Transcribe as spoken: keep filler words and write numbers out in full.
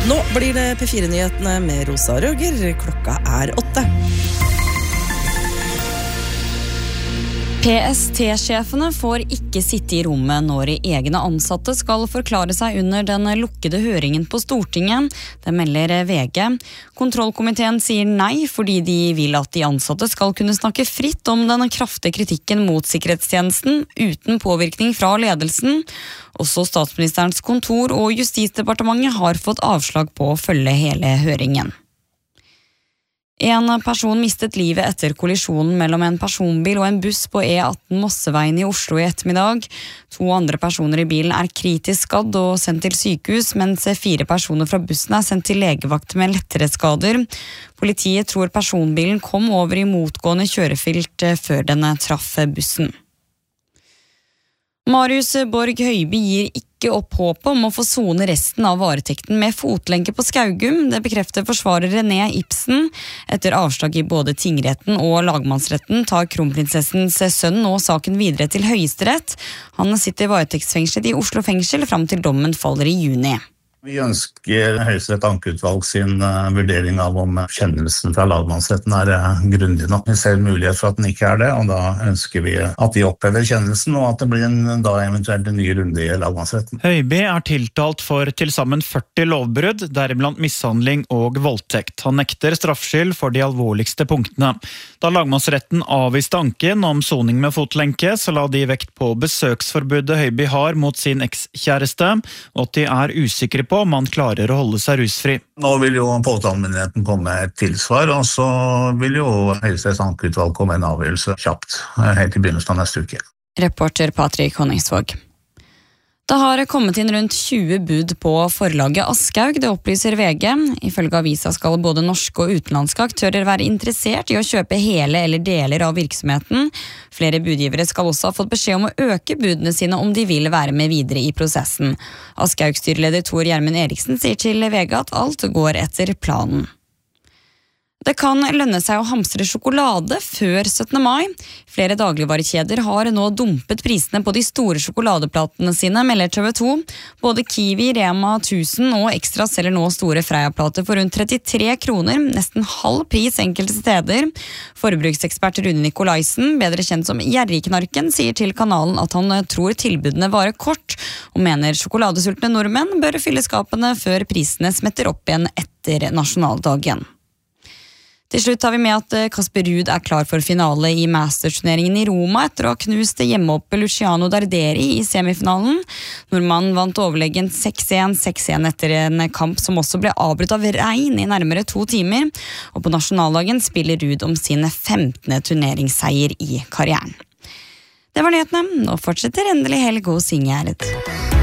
Nå blir det P fire-nyhetene med Rosa Røger. Klokka er åtte. P S T-sjefene får ikke sitte i rommet når egne ansatte skal forklare seg under den lukkede høringen på Stortinget. Det melder V G. Kontrollkomiteen sier nei fordi de vil at de ansatte skal kunne snakke fritt om den kraftige kritikken mot sikkerhetstjenesten uten påvirkning fra ledelsen. Også Statsministerens kontor og Justisdepartementet har fått avslag på å følge hele høringen. En person mistet livet etter kollisjonen mellom en personbil og en buss på E atten Mosseveien i Oslo i ettermiddag. To andre personer i bilen er kritisk skadd og sendt til sykehus, mens fire personer fra bussen er sendt til legevakt med lettere skader. Politiet tror personbilen kom over i motgående kjørefelt før den traff bussen. Marius Borg Høiby gir ikke opp håpet om å få sone resten av varetekten med fotlenke på Skaugum. Det bekrefter forsvarer René Ibsen. Etter avslag i både tingretten og lagmannsretten tar kronprinsessens sønn nå saken videre til Høyesterett. Han sitter varetektsfengslet i Oslo fengsel fram til dommen faller i juni. Vi ønsker Høyesterett ankeutvalg sin uh, vurdering av om kjennelsen fra lagmannsretten er uh, grundig nok. Vi ser en mulighet for at den ikke er det, og da ønsker vi at de opphever kjennelsen, og at det blir en, da eventuelt en ny runde i lagmannsretten. Høiby er tiltalt for til sammen førti lovbrudd, deriblant mishandling og voldtekt. Han nekter straffskyld for de alvorligste punktene. Da lagmannsretten avviste anken om soning med fotlenke, så la de vekt på besøksforbudet Høiby har mot sin ekskjæreste, og at de er usikre på om han klarer å holde seg rusfri. Nå vil jo påtalemyndigheten komme et tilsvar, og så vil jo Høyesteretts ankeutvalg komme en avgjørelse kjapt, helt i begynnelsen av neste uke. Reporter Patrik Honningsvåg. Det har kommet inn rundt tjue bud på forlaget Aschehoug, det opplyser V G. Ifølge avisa skal både norske og utenlandske aktører være interessert i å kjøpe hele eller deler av virksomheten. Flere budgivere skal også ha fått beskjed om å øke budene sine om de vil være med videre i prosessen. Aschehoug-styreleder Tor Gjermund Eriksen sier til V G at alt går etter planen. Det kan lønne seg å hamstre sjokolade før syttende mai. Flere dagligvarekjeder har nå dumpet prisene på de store sjokoladeplatene sine, melder T V to. Både Kiwi, Rema tusen og Extra selger nå store Freia-plater for rundt trettitre kroner, nesten halv pris enkelte steder. Forbruksekspert Rune Nikolaisen, bedre kjent som Gjerrigknarken, sier til kanalen at han tror tilbudene varer kort, og mener sjokoladesultne nordmenn bør fylle skapene før prisene smetter opp igjen etter nasjonaldagen. Til slutt har vi med at Kasper Ruud er klar for finale i Masters-turneringen i Roma etter å ha knust hjemmeoppe Luciano Darderi i semifinalen. Nordmannen vant overleggen seks én seks én etter en kamp som også ble avbrutt av regn i nærmere to timer, og på nasjonaldagen spiller Ruud om sin femtende turneringsseier i karrieren. Det var nyhetene. Nå fortsetter endelig helg hos Ingjerd.